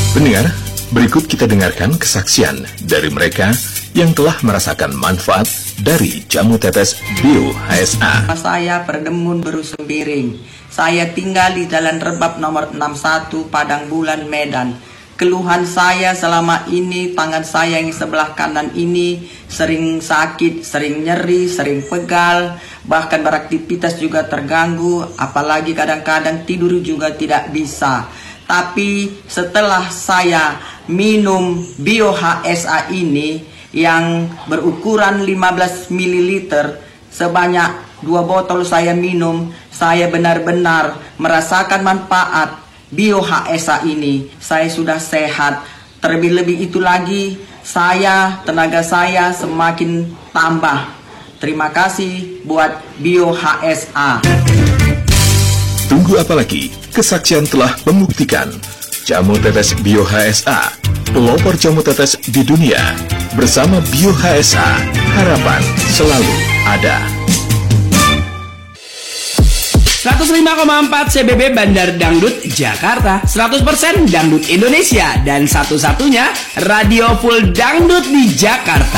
Pendengar, berikut kita dengarkan kesaksian dari mereka yang telah merasakan manfaat dari jamu tetes Bio HSA. Saya Perdemun Berusung Biring. Saya tinggal di Jalan Rebab nomor 61 Padang Bulan, Medan. Keluhan saya selama ini, tangan saya yang sebelah kanan ini sering sakit, sering nyeri, sering pegal, bahkan beraktivitas juga terganggu, apalagi kadang-kadang tidur juga tidak bisa. Tapi setelah saya minum Bio HSA ini yang berukuran 15 ml sebanyak 2 botol saya minum, saya benar-benar merasakan manfaat Bio HSA ini. Saya sudah sehat. Terlebih-lebih itu lagi, tenaga saya semakin tambah. Terima kasih buat Bio HSA. Tunggu apa lagi? Kesaksian telah membuktikan jamu tetes Bio HSA, pelopor jamu tetes di dunia. Bersama Bio HSA, harapan selalu ada. 105,4 CBB Bandar Dangdut Jakarta, 100% Dangdut Indonesia, dan satu-satunya radio full dangdut di Jakarta.